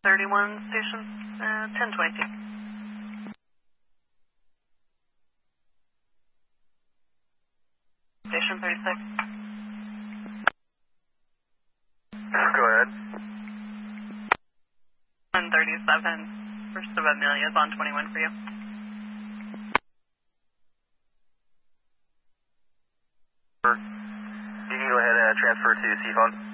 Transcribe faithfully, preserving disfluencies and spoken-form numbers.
thirty-one station, uh, ten twenty-two. Station thirty-six. Go ahead. one thirty-seven, First of Amelia is on twenty-one for you. You can go ahead and transfer to C phone.